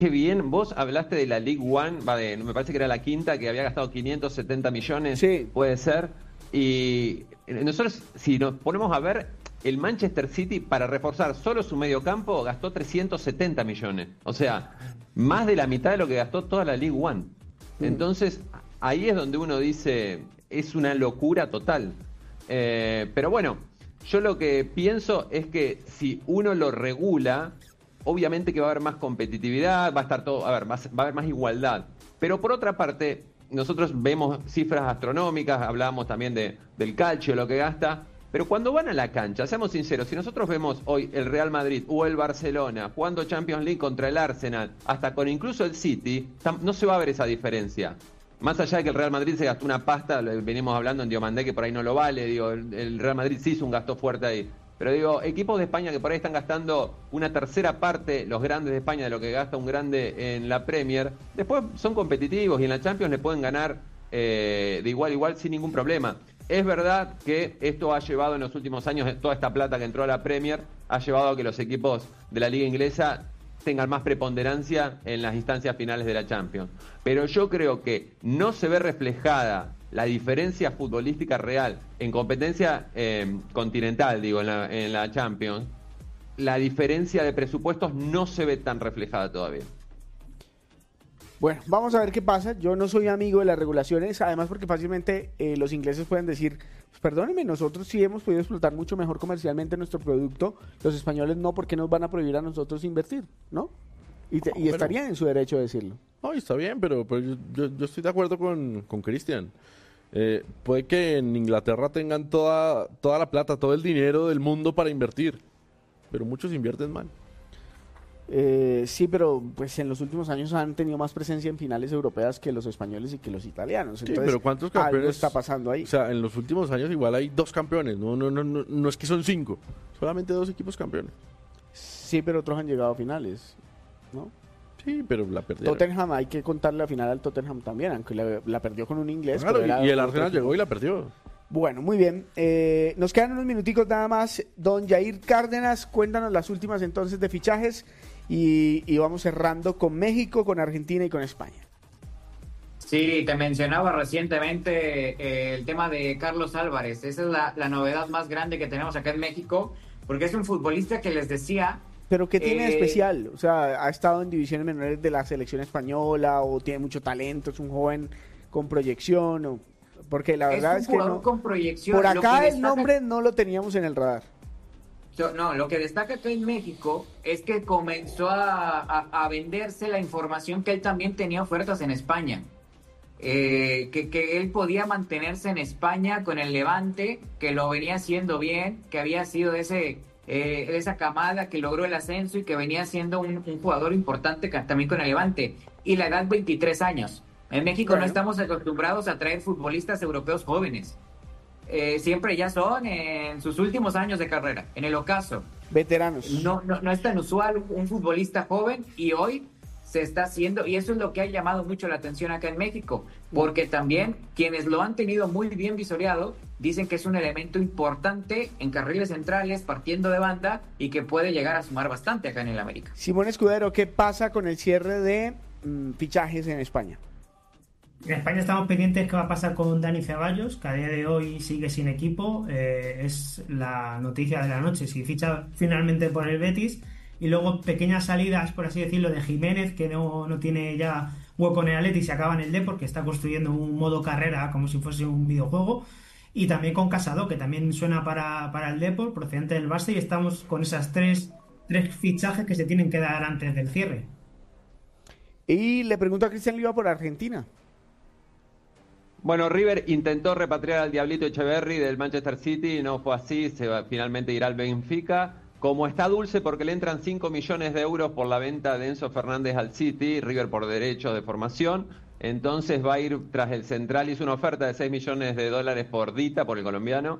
Qué bien, vos hablaste de la League One, me parece que era la quinta, que había gastado 570 millones, Sí. puede ser. Y nosotros, si nos ponemos a ver, el Manchester City para reforzar solo su mediocampo gastó 370 millones. O sea, más de la mitad de lo que gastó toda la League One. Entonces, ahí es donde uno dice, es una locura total. Pero bueno, yo lo que pienso es que si uno lo regula, obviamente que va a haber más competitividad, va a estar todo, a ver, va a haber más igualdad. Pero por otra parte, nosotros vemos cifras astronómicas, hablábamos también del calcio, lo que gasta, pero cuando van a la cancha, seamos sinceros, si nosotros vemos hoy el Real Madrid o el Barcelona jugando Champions League contra el Arsenal, hasta con incluso el City, no se va a ver esa diferencia. Más allá de que el Real Madrid se gastó una pasta, venimos hablando en Diomandé que por ahí no lo vale, digo, el Real Madrid sí hizo un gasto fuerte ahí. Pero digo, equipos de España que por ahí están gastando una tercera parte, los grandes de España, de lo que gasta un grande en la Premier, después son competitivos y en la Champions le pueden ganar de igual a igual sin ningún problema. Es verdad que esto ha llevado en los últimos años, toda esta plata que entró a la Premier, ha llevado a que los equipos de la Liga Inglesa tengan más preponderancia en las instancias finales de la Champions. Pero yo creo que no se ve reflejada la diferencia futbolística real en competencia continental, digo, en la Champions. La diferencia de presupuestos no se ve tan reflejada todavía. Bueno, vamos a ver qué pasa. Yo no soy amigo de las regulaciones, además porque fácilmente los ingleses pueden decir, pues perdónenme, nosotros sí hemos podido explotar mucho mejor comercialmente nuestro producto, los españoles no, ¿por qué nos van a prohibir a nosotros invertir? ¿No? Y estarían en su derecho de decirlo. No, está bien, pero yo estoy de acuerdo con Cristian. Puede que en Inglaterra tengan toda la plata, todo el dinero del mundo para invertir, pero muchos invierten mal. Sí, pero pues en los últimos años han tenido más presencia en finales europeas que los españoles y que los italianos. Entonces, sí, pero ¿cuántos campeones algo está pasando ahí? O sea, en los últimos años igual hay 2 campeones, no es que son 5, solamente 2 equipos campeones. Sí, pero otros han llegado a finales, ¿no? Sí, pero la perdieron. Tottenham, hay que contarle la final al Tottenham también, aunque la perdió con un inglés. Claro, pero y el Arsenal llegó y la perdió. Bueno, muy bien. Nos quedan unos minuticos nada más. Don Jair Cárdenas, cuéntanos las últimas entonces de fichajes y vamos cerrando con México, con Argentina y con España. Sí, te mencionaba recientemente el tema de Carlos Álvarez. Esa es la novedad más grande que tenemos acá en México, porque es un futbolista que les decía... ¿Pero qué tiene de especial? O sea, ¿ha estado en divisiones menores de la selección española o tiene mucho talento? ¿Es un joven con proyección? Porque la verdad es que no. Con proyección. Por acá el nombre no lo teníamos en el radar. No, lo que destaca acá en México es que comenzó a venderse la información que él también tenía ofertas en España. Que él podía mantenerse en España con el Levante, que lo venía haciendo bien, que había sido esa camada que logró el ascenso y que venía siendo un jugador importante también con el Levante. Y la edad, 23 años. En México no estamos acostumbrados a traer futbolistas europeos jóvenes. Siempre ya son en sus últimos años de carrera, en el ocaso. Veteranos. No es tan usual un futbolista joven y hoy se está haciendo, y eso es lo que ha llamado mucho la atención acá en México, porque también quienes lo han tenido muy bien visoreado dicen que es un elemento importante en carriles centrales, partiendo de banda, y que puede llegar a sumar bastante acá en el América. Simón Escudero, ¿qué pasa con el cierre de fichajes en España? En España estamos pendientes qué va a pasar con Dani Ceballos, que a día de hoy sigue sin equipo. Es la noticia de la noche, si ficha finalmente por el Betis. Y luego pequeñas salidas, por así decirlo, de Jiménez, que no tiene ya hueco en el Atleti y se acaba en el Depor, que está construyendo un modo carrera como si fuese un videojuego. Y también con Casado, que también suena para el Depor, procedente del Barça, y estamos con esas tres fichajes que se tienen que dar antes del cierre. Y le pregunto a Cristian Liva por Argentina. Bueno, River intentó repatriar al Diablito Echeverri del Manchester City, no fue así, finalmente irá al Benfica. Como está dulce porque le entran 5 millones de euros por la venta de Enzo Fernández al City, River por derechos de formación, entonces va a ir tras el central, hizo una oferta de 6 millones de dólares por Dita, por el colombiano,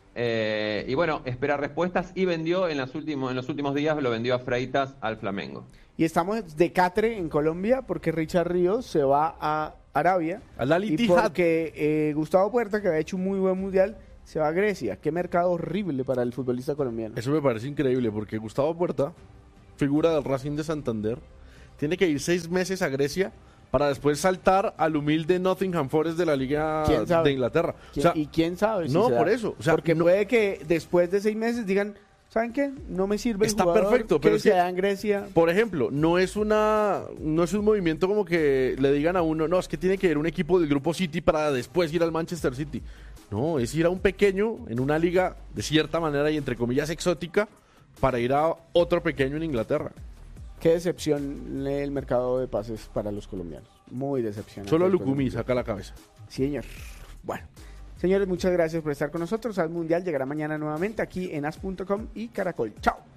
y bueno, espera respuestas y vendió en los últimos días, lo vendió a Freitas al Flamengo. Y estamos de catre en Colombia porque Richard Ríos se va a Arabia y porque Gustavo Puerta, que había hecho un muy buen mundial, se va a Grecia. Qué mercado horrible para el futbolista colombiano. Eso me parece increíble porque Gustavo Puerta, figura del Racing de Santander, tiene que ir 6 meses a Grecia para después saltar al humilde Nottingham Forest de la Liga ¿Quién sabe? de Inglaterra. ¿Y quién sabe? No, se por da? eso. O sea, porque no- puede que después de 6 meses digan, ¿saben qué? No me sirve el Está jugador perfecto, que pero es se que- da en Grecia. Por ejemplo, no es un movimiento como que le digan a uno, no, es que tiene que ir un equipo del grupo City para después ir al Manchester City. No, es ir a un pequeño en una liga de cierta manera y entre comillas exótica para ir a otro pequeño en Inglaterra. Qué decepción el mercado de pases para los colombianos. Muy decepcionante. Solo después del Lucumí Mundial. saca la cabeza. Sí, señor. Bueno, señores, muchas gracias por estar con nosotros. As Mundial llegará mañana nuevamente aquí en as.com y Caracol. Chao.